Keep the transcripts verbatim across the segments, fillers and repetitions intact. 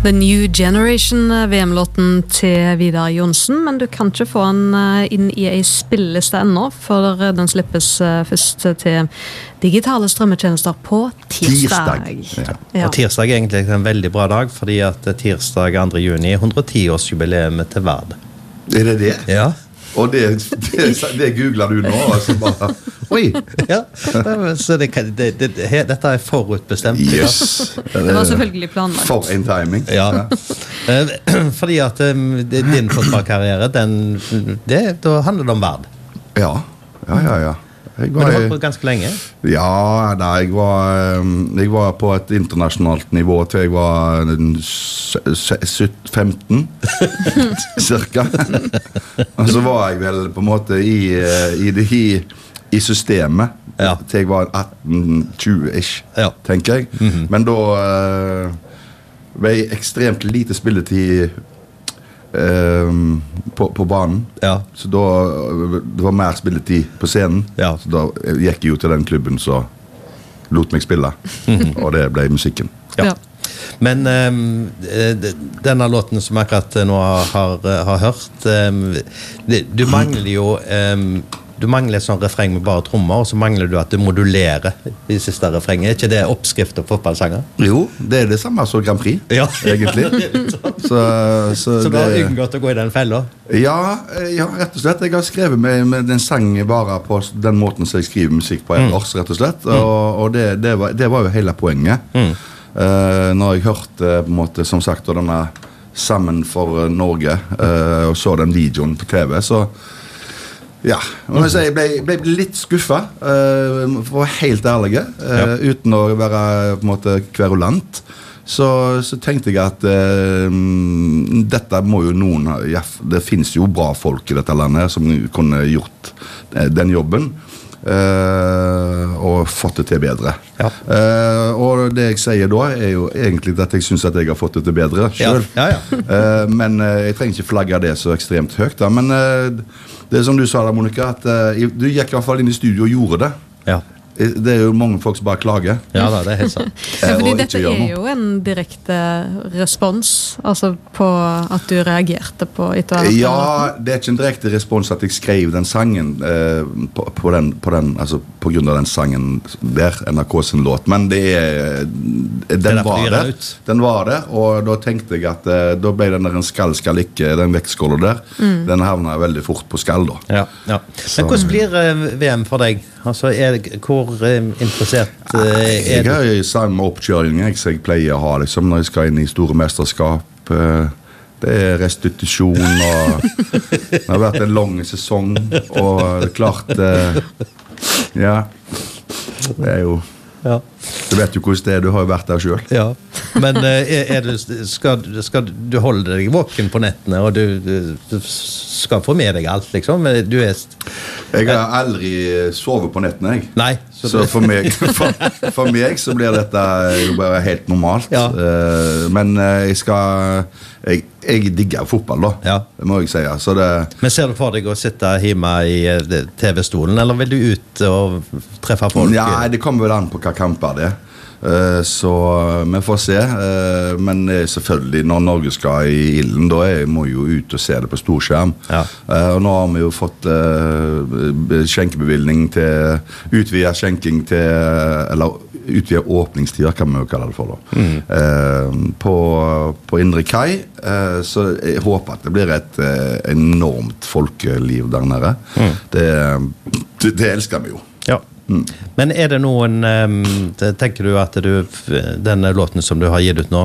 The New Generation, V M-låten til Vidar Jonsen, men du kan ikke få den inn i en spilleliste ennå, for den slippes først til digitale strømmetjenester på tirsdag. tirsdag. Ja. Ja. Og tirsdag er egentlig en veldig bra dag, fordi at tirsdag andre juni er hundre og ti-årsjubileet til Vard. Er det det? Ja. Og det, det, det googler du nå, altså bare, oi! Ja, så det, det, det, det, dette er forutbestemt. Yes. Det var selvfølgelig planlagt. For en timing. Ja, fordi at din fotballkarriere, den, det, da handler det om Vard. Ja, ja, ja, ja. Jeg var, Men du har på ganske lenge? Ja, nei, jeg var, jeg var på et internasjonalt nivå til jeg var femten, cirka. Og så var jeg vel på en måte i, i, det, i, i systemet ja. Til jeg var atten tjue-ish, ja. Tenker jeg. Mm-hmm. Men da ble jeg ekstremt lite spilletid Um, på, på banen ja. Så da det var mer spilletid på scenen ja. Så da gikk jeg jo til den klubben så lot meg spille mm-hmm. Og det ble musikken ja. Ja. Men um, denne låten som akkurat nå har, har hørt um, du mangler jo um, du mangler et sånt refreng med bare trommer og så mangler du at du modulerer i siste refrenget, er ikke det oppskrift på fotballsanger? Jo, det er det samme som Grand Prix ja. Egentlig så, så, så du har det... unngått å gå i den fella? Ja, ja, rett og slett jeg har skrevet med, med den sang bare på den måten som jeg skriver musikk på ellers, mm. rett og slett og, og det, det, var, det var jo hele poenget mm. uh, når jeg hørte på en måte, som sagt, denne Sammen for Norge uh, og så den videoen på T V, så ja, og jeg ble, ble litt skuffet, uh, for å være helt ærlig, uh, ja. Uten å være på en måte kverulant, så, så tenkte jeg at uh, dette må jo noen, ja, det finnes jo bra folk i dette landet som kunne gjort uh, den jobben, uh, og fått det til bedre. Ja. Uh, og det jeg sier da er jo egentlig at jeg synes at jeg har fått det til bedre selv, ja. Ja, ja. uh, men uh, jeg trenger ikke flagge det så ekstremt høyt da, men uh, det er som du sa da, Monica, at uh, du gikk i hvert fall inn i studio og gjorde det. Ja. Det er jo mange folk som bare klager. Ja, da, det er helt sant. Ja, fordi dette er jo en direkte respons, altså på at du reagerte på etter hvert. Ja, det er ikke en direkte respons at jeg skrev den sangen eh, på, på, den, på, den, altså, på grunn av den sangen der, N R K sin låt, men det er, den det var der. Den var der, og da tenkte jeg at eh, da ble den der en skall, skal ikke, den vektskålet der, mm. den havnet veldig fort på skall da. Ja, ja. Men hvordan blir eh, V M for deg? Altså, er det, hvor um, interessert uh, er jeg har jo samme oppkjøring jeg, så jeg pleier å ha liksom, når jeg skal inn i store mesterskap uh, det er restitusjon og det har vært en lang sesong og det er klart uh, ja det er jo ja. Du vet jo hvordan det er, du har jo vært der selv ja. Men uh, er, er du, skal, skal du holde deg våken på nettene og du, du, du skal få med deg alt liksom du er jeg har aldri sovet på nettene jeg. Nei så, så for, meg, for, for meg så blir dette jo bare helt normalt ja. uh, men uh, jeg skal jeg, jeg digger fotball da ja. Det må jeg si så det... Men ser du for deg å sitte hjemme i uh, T V-stolen eller vil du ut og treffe folk? Ja, det kommer vel an på hva kamper det er Uh, så vi får se uh, men uh, selvfølgelig når Norge skal i ilden da er, må jo ut og se det på storskjerm ja. uh, og nå har vi jo fått uh, skjenkebevilgning til utvidet skjenking til eller utvidet åpningstider kan vi jo kalle det for da mm. uh, på, på Indre Kai uh, så jeg håper at det blir et uh, enormt folkeliv der nede mm. det, det, det elsker vi jo ja Mm. Men er det noen um, tenker du at du denne låten som du har gitt ut nå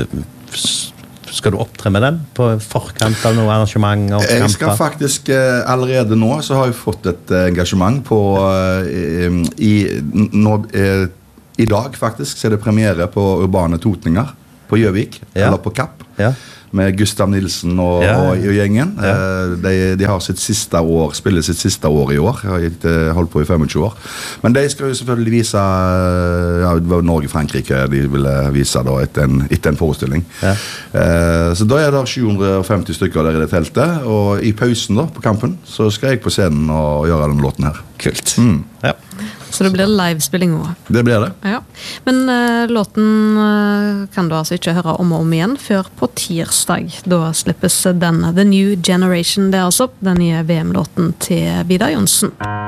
skal du opptre med den på forkant av noe arrangement og jeg skal faktisk uh, allerede nå så har jeg fått et uh, engasjement på uh, i, nå, uh, i dag faktisk så er det premiere på Urbane Totninger på Gjøvik ja. Eller på Kapp ja. Med Gustav Nilsen og, ja. og, og gjengen ja. de, de har sitt siste år spiller sitt siste år i år har holdt på i tjuefem år men de skal jo selvfølgelig vise ja, det var Norge-Frankrike de ville vise da etter en, etter en forestilling ja. uh, så da er det sju hundre og femti stykker der i det teltet og i pausen da på kampen så skal jeg på scenen og gjøre den låten her kult mm. ja Så det blir livespilling også. Det blir det. Ja. Men uh, låten uh, kan du altså ikke høre om og om igjen før på tirsdag. Da slippes den The New Generation, det er altså den nye V M-låten til Vidar Johnsen.